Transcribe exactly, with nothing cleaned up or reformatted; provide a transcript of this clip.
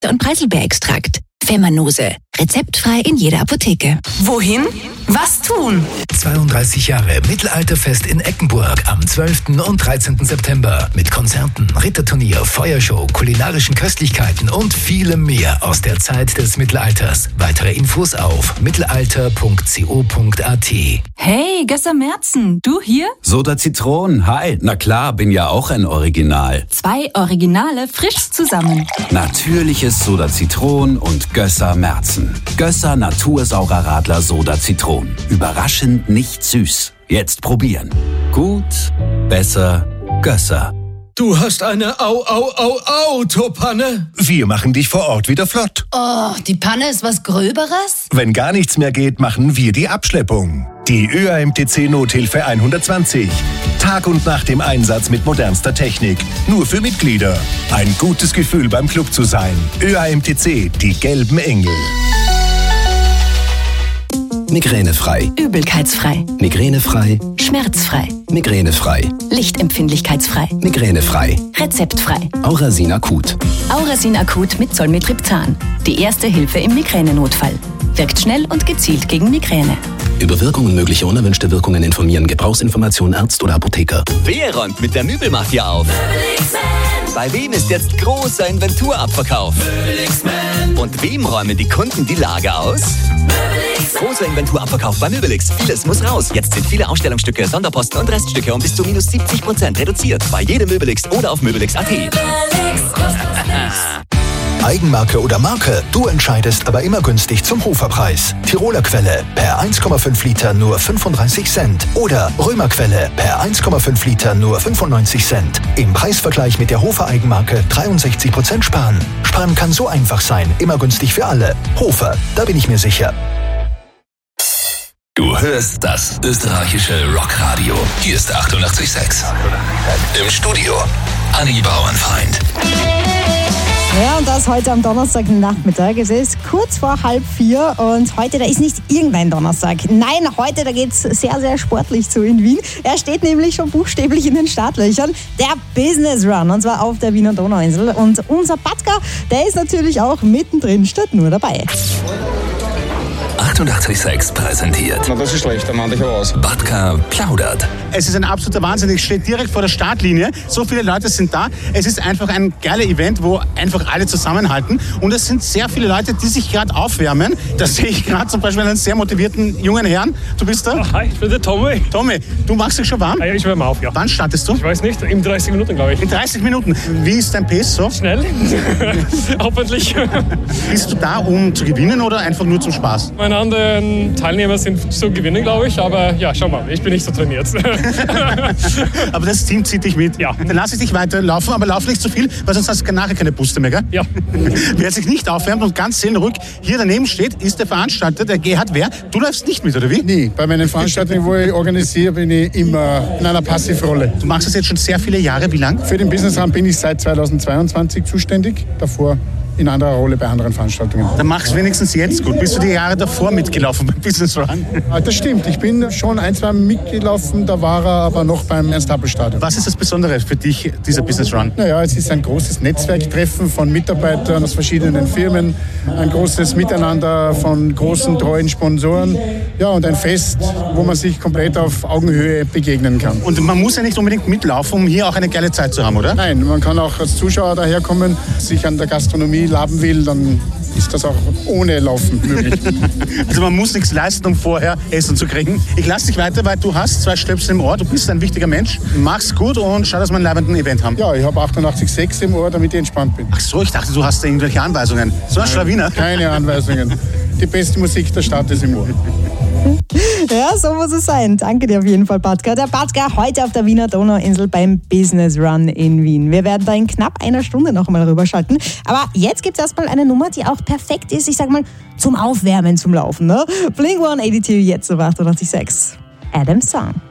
und Preiselbeerextrakt. Femanose. Rezeptfrei in jeder Apotheke. Wohin? Was tun? zweiunddreißig Jahre Mittelalterfest in Eckenburg am zwölften und dreizehnten September mit Konzerten, Ritterturnier, Feuershow, kulinarischen Köstlichkeiten und vielem mehr aus der Zeit des Mittelalters. Weitere Infos auf mittelalter punkt co punkt at. Hey, Gösser Merzen, du hier? Soda Zitron, hi. Na klar, bin ja auch ein Original. Zwei Originale frisch zusammen. Natürliches Soda Zitron und Gösser Merzen. Gösser Natursaurer Radler Soda Zitron. Überraschend nicht süß. Jetzt probieren. Gut, besser, Gösser. Du hast eine Au, Au, Au, Autopanne. Wir machen dich vor Ort wieder flott. Oh, die Panne ist was Gröberes? Wenn gar nichts mehr geht, machen wir die Abschleppung. Die Ö A M T C Nothilfe hundertzwanzig. Tag und Nacht im Einsatz mit modernster Technik. Nur für Mitglieder. Ein gutes Gefühl beim Club zu sein. Ö A M T C, die gelben Engel. Migränefrei. Übelkeitsfrei. Migränefrei. Schmerzfrei. Migränefrei. Lichtempfindlichkeitsfrei. Migränefrei. Rezeptfrei. Aurasin Akut. Aurasin Akut mit Zolmitriptan. Die erste Hilfe im Migränenotfall. Wirkt schnell und gezielt gegen Migräne. Über Wirkung und mögliche unerwünschte Wirkungen informieren. Gebrauchsinformation Arzt oder Apotheker. Wer räumt mit der Möbelmafia auf? Bei wem ist jetzt großer Inventurabverkauf? Und wem räumen die Kunden die Lager aus? Großer Inventurabverkauf bei Möbelix. Vieles muss raus. Jetzt sind viele Ausstellungsstücke, Sonderposten und Reststücke um bis zu minus siebzig Prozent reduziert. Bei jedem Möbelix oder auf möbelix punkt at. Eigenmarke oder Marke, du entscheidest, aber immer günstig zum Hoferpreis. Tiroler Quelle per eins Komma fünf Liter nur fünfunddreißig Cent. Oder Römer Quelle per eins Komma fünf Liter nur fünfundneunzig Cent. Im Preisvergleich mit der Hofer Eigenmarke dreiundsechzig Prozent sparen. Sparen kann so einfach sein, immer günstig für alle. Hofer, da bin ich mir sicher. Du hörst das österreichische Rockradio. Hier ist achtundachtzig Komma sechs. Im Studio Anni Bauernfeind. Ja, und das heute am Donnerstagnachmittag. Es ist kurz vor halb vier und heute, da ist nicht irgendein Donnerstag. Nein, heute, da geht's sehr, sehr sportlich zu in Wien. Er steht nämlich schon buchstäblich in den Startlöchern. Der Business Run, und zwar auf der Wiener Donauinsel. Und unser Patka, der ist natürlich auch mittendrin statt nur dabei. achtundachtzig Komma sechs präsentiert. Na, das ist schlecht, dann mach ich aber aus. Patka plaudert. Es ist ein absoluter Wahnsinn. Ich stehe direkt vor der Startlinie. So viele Leute sind da. Es ist einfach ein geiler Event, wo einfach alle zusammenhalten. Und es sind sehr viele Leute, die sich gerade aufwärmen. Da sehe ich gerade zum Beispiel einen sehr motivierten jungen Herrn. Du bist da? Oh, hi, ich bin der Tommy. Tommy, du machst dich schon warm? Ja, ich wärme auf, ja. Wann startest du? Ich weiß nicht, in dreißig Minuten, glaube ich. In dreißig Minuten. Wie ist dein Pace so? Schnell. Hoffentlich. Bist du da, um zu gewinnen oder einfach nur zum Spaß? Meine anderen Teilnehmer sind zu gewinnen, glaube ich. Aber ja, schau mal, ich bin nicht so trainiert. Aber das Team zieht dich mit. Ja. Dann lass ich dich weiterlaufen, aber lauf nicht zu viel, weil sonst hast du nachher keine Puste mehr, gell? Ja. Wer sich nicht aufwärmt und ganz seelenruhig hier daneben steht, ist der Veranstalter, der Gerhard Wehr. Du läufst nicht mit, oder wie? Nie. Bei meinen Veranstaltungen, wo ich organisiere, bin ich immer in einer Passivrolle. Du machst das jetzt schon sehr viele Jahre. Wie lang? Für den Business Run bin ich seit zweitausendzweiundzwanzig zuständig. Davor in anderer Rolle bei anderen Veranstaltungen. Dann machst du wenigstens jetzt gut. Bist du die Jahre davor mitgelaufen beim Business Run? Das stimmt. Ich bin schon ein, zwei mitgelaufen. Da war er aber noch beim Ernst-Happel-Stadion. Was ist das Besondere für dich, dieser Business Run? Naja, es ist ein großes Netzwerktreffen von Mitarbeitern aus verschiedenen Firmen. Ein großes Miteinander von großen, treuen Sponsoren. Ja, und ein Fest, wo man sich komplett auf Augenhöhe begegnen kann. Und man muss ja nicht unbedingt mitlaufen, um hier auch eine geile Zeit zu haben, oder? Nein, man kann auch als Zuschauer daherkommen, sich an der Gastronomie laben will, dann ist das auch ohne Laufen möglich. Also man muss nichts leisten, um vorher Essen zu kriegen. Ich lasse dich weiter, weil du hast zwei Stöpsel im Ohr, du bist ein wichtiger Mensch. Mach's gut und schau, dass wir einen leibenden Event haben. Ja, ich habe achtundachtzig Komma sechs im Ohr, damit ich entspannt bin. Ach so, ich dachte, du hast da irgendwelche Anweisungen. So ein Schlawiner. Keine Anweisungen. Die beste Musik der Stadt ist im Ohr. Ja, so muss es sein. Danke dir auf jeden Fall, Patka. Der Patka heute auf der Wiener Donauinsel beim Business Run in Wien. Wir werden da in knapp einer Stunde noch mal rüberschalten. Aber jetzt gibt es erstmal eine Nummer, die auch perfekt ist, ich sag mal, zum Aufwärmen, zum Laufen. Ne? Blink one eighty-two jetzt auf achtundachtzig Komma sechs. Adam's Song.